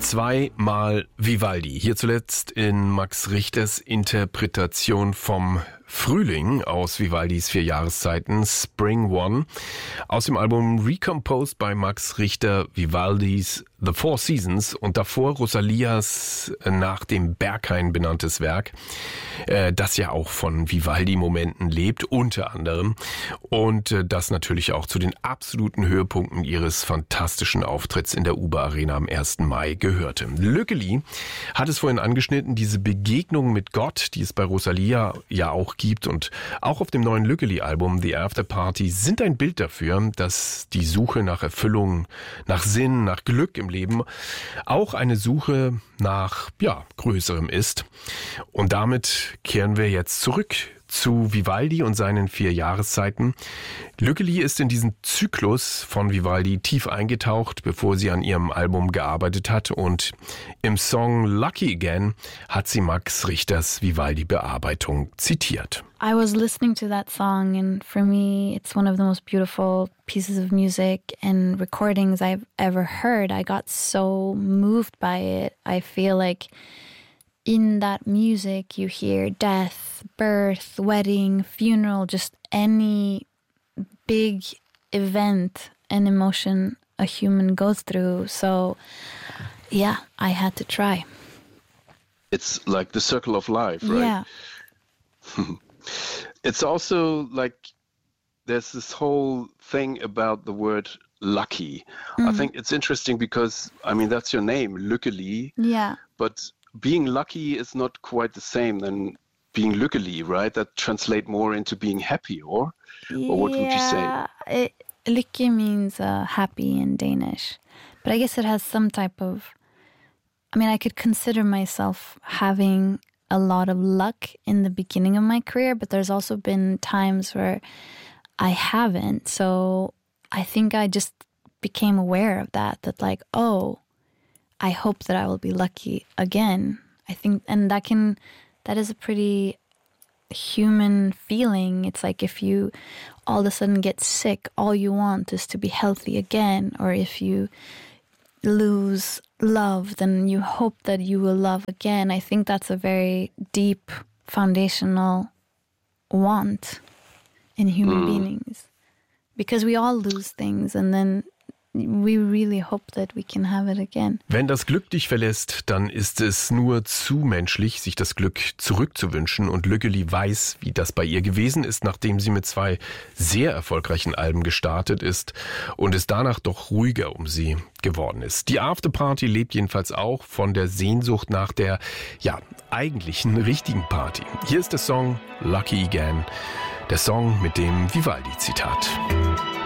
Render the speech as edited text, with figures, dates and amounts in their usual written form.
Zweimal Vivaldi. Hier zuletzt in Max Richters Interpretation vom Frühling aus Vivaldis 4 Jahreszeiten, Spring One, aus dem Album Recomposed by Max Richter, Vivaldis The Four Seasons und davor Rosalias nach dem Berghain benanntes Werk, das ja auch von Vivaldi-Momenten lebt, unter anderem, und das natürlich auch zu den absoluten Höhepunkten ihres fantastischen Auftritts in der Uber Arena am 1. Mai gehörte. Lückeli hat es vorhin angeschnitten, diese Begegnung mit Gott, die es bei Rosalia ja auch gibt und auch auf dem neuen Lückeli-Album The After Party sind ein Bild dafür, dass die Suche nach Erfüllung, nach Sinn, nach Glück im Leben auch eine Suche nach, Größerem ist. Und damit kehren wir jetzt zurück zu Vivaldi und seinen 4 Jahreszeiten. Lückeli ist in diesen Zyklus von Vivaldi tief eingetaucht, bevor sie an ihrem Album gearbeitet hat, und im Song Lucky Again hat sie Max Richters Vivaldi-Bearbeitung zitiert. I was listening to that song, and for me it's one of the most beautiful pieces of music and recordings I've ever heard. I got so moved by it. I feel like in that music, you hear death, birth, wedding, funeral, just any big event and emotion a human goes through. So, yeah, I had to try. It's like the circle of life, right? Yeah. It's also like there's this whole thing about the word lucky. I think it's interesting because, that's your name, Lückeli. Yeah. But being lucky is not quite the same than being lykkelig, right? That translate more into being happy, or what would you say? Lykke means happy in Danish. But I guess it has some type of... I could consider myself having a lot of luck in the beginning of my career, but there's also been times where I haven't. So I think I just became aware of that like, I hope that I will be lucky again. I think, and that is a pretty human feeling. It's like if you all of a sudden get sick, all you want is to be healthy again. Or if you lose love, then you hope that you will love again. I think that's a very deep, foundational want in human beings. Because we all lose things, and then we really hope that we can have it again. Wenn das Glück dich verlässt, dann ist es nur zu menschlich, sich das Glück zurückzuwünschen. Und Lückeli weiß, wie das bei ihr gewesen ist, nachdem sie mit 2 sehr erfolgreichen Alben gestartet ist und es danach doch ruhiger um sie geworden ist. Die Afterparty lebt jedenfalls auch von der Sehnsucht nach der, eigentlichen richtigen Party. Hier ist der Song Lucky Again, der Song mit dem Vivaldi-Zitat.